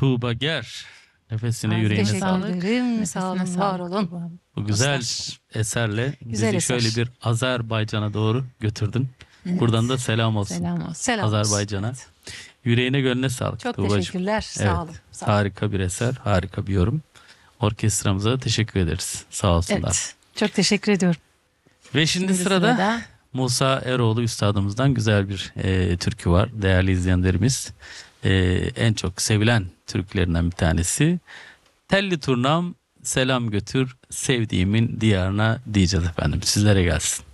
Tuğba Ger. Nefesine Ağzına yüreğine teşekkür sağlık. ederim. Sağ olun, Nefesine var sağlık olun. Tuğba. Bu güzel Dostlar. eserle Güzel bizi şöyle eser. bir Azerbaycan'a doğru götürdün. Evet. Buradan da selam olsun Selam olsun. Selam olsun. Azerbaycan'a. Evet. Yüreğine gönlüne sağlık Çok Tuğbacığım. teşekkürler. Sağ Evet. olun. Sağ olun. Harika bir eser, harika bir yorum. Orkestramıza teşekkür ederiz. Sağ olsunlar. Evet. Çok teşekkür ediyorum. Ve şimdi sırada Musa Eroğlu üstadımızdan güzel bir türkü var. Değerli izleyenlerimiz, en çok sevilen türkülerinden bir tanesi. Telli Turnam selam götür sevdiğimin diyarına diyeceğiz efendim. Sizlere gelsin.